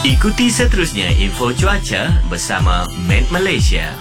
Ikuti seterusnya info cuaca bersama Met Malaysia.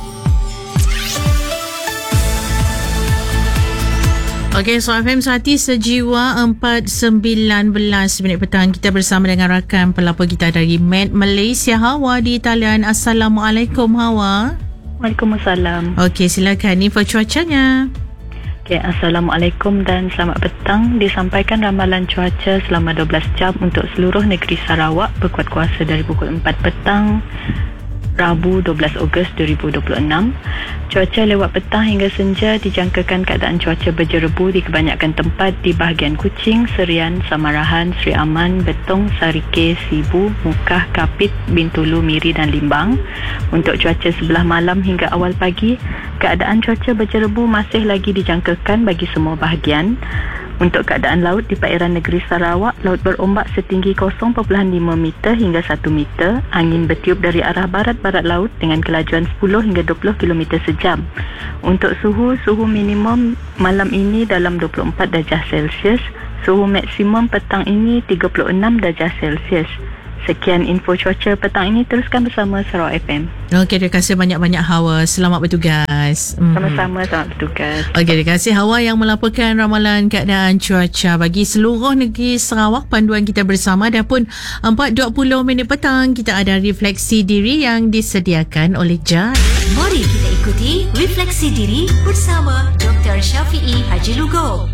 Okey, so FM Sehati Sejiwa 4.19 minit petang. Kita bersama dengan rakan pelapor kita dari Met Malaysia, Hawa di talian. Assalamualaikum, Hawa. Waalaikumsalam. Okey, silakan info cuacanya. Okay, Assalamualaikum dan selamat petang. Disampaikan ramalan cuaca selama 12 jam untuk seluruh negeri Sarawak berkuat kuasa dari pukul 4 petang Rabu 12 Ogos 2026. Cuaca lewat petang hingga senja dijangkakan keadaan cuaca berjerebu di kebanyakan tempat di bahagian Kuching, Serian, Samarahan, Sri Aman, Betong, Sarike, Sibu, Mukah, Kapit, Bintulu, Miri dan Limbang. Untuk cuaca sebelah malam hingga awal pagi, keadaan cuaca berjerebu masih lagi dijangkakan bagi semua bahagian. Untuk keadaan laut di perairan negeri Sarawak, laut berombak setinggi 0.5 meter hingga 1 meter. Angin bertiup dari arah barat-barat laut dengan kelajuan 10 hingga 20 km sejam. Untuk suhu minimum malam ini dalam 24 darjah Celsius. Suhu maksimum petang ini 36 darjah Celsius. Sekian info cuaca petang ini. Teruskan bersama Sarawak FM. Okey, terima kasih banyak-banyak, Hawa. Selamat bertugas. Sama-sama, selamat bertugas. Okey, terima kasih Hawa yang melaporkan ramalan keadaan cuaca bagi seluruh negeri Sarawak. Panduan kita bersama dah pun 4.20 minit petang. Kita ada refleksi diri yang disediakan oleh Jan. Mari kita ikuti refleksi diri bersama Dr. Syafiee Haji Lugo.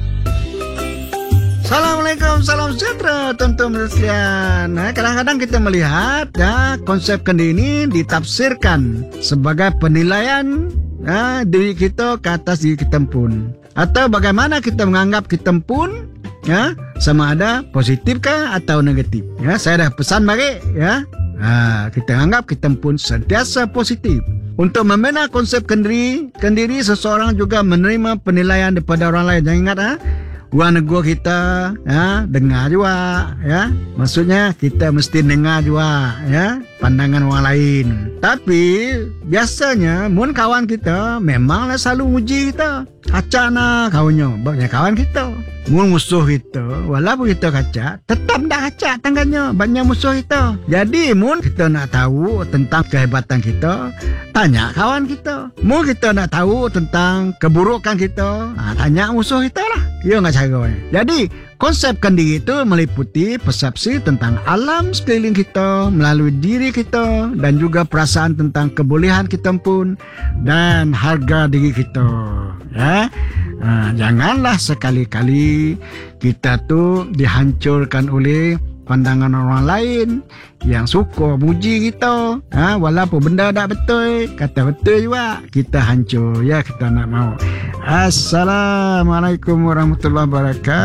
Assalamualaikum, salam sejahtera tuan-tuan sekalian. Kadang-kadang kita melihat konsep kendi ini ditafsirkan sebagai penilaian diri kita ke atas diri kita pun, atau bagaimana kita menganggap kita pun sama ada positif kah atau negatif. Saya dah pesan balik kita anggap kita pun sentiasa positif. Untuk membina konsep kendiri seseorang juga menerima penilaian daripada orang lain. Jangan ingat orang negara kita dengar juga maksudnya kita mesti dengar juga pandangan orang lain. Tapi biasanya mun kawan kita memanglah selalu muji kita, kacak nak kawannya banyak kawan kita. Mun musuh kita walaupun kita kacak tetap dah kacak tangannya banyak musuh kita. Jadi mun kita nak tahu tentang kehebatan kita, tanya kawan kita. Mun kita nak tahu tentang keburukan kita, tanya musuh kita lah. Ya enggak caranya. Jadi konsep kendiri itu meliputi persepsi tentang alam sekeliling kita melalui diri kita dan juga perasaan tentang kebolehan kita pun dan harga diri kita. Janganlah sekali-kali kita tu dihancurkan oleh pandangan orang lain yang suka muji kita. Walaupun benda tak betul, kata betul juga, kita hancur. Kita nak mau. Assalamualaikum warahmatullahi wabarakatuh.